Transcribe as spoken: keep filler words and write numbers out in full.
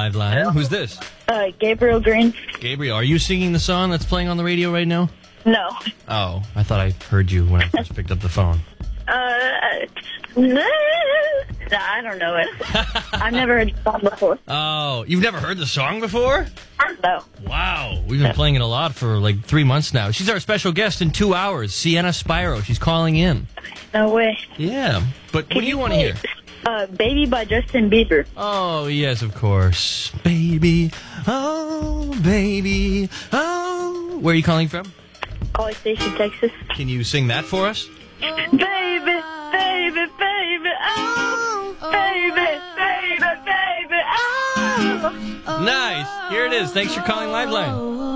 Liveline. Who's this? Uh, Gabriel Green. Gabriel, are you singing the song that's playing on the radio right now? No. Oh, I thought I heard you when I first picked up the phone. Uh, nah, I don't know it. I've never heard the song before. Oh, you've never heard the song before? No. Wow, we've been playing it a lot for like three months now. She's our special guest in two hours, Sienna Spyro. She's calling in. No way. Yeah, but Can what do you want to hear? Uh, Baby by Justin Bieber. Oh, yes, of course. Baby, oh, baby, oh. Where are you calling from? College Station, Texas. Can you sing that for us? Baby, baby, baby, oh, baby, baby, baby, oh. Nice. Here it is. Thanks for calling Liveline.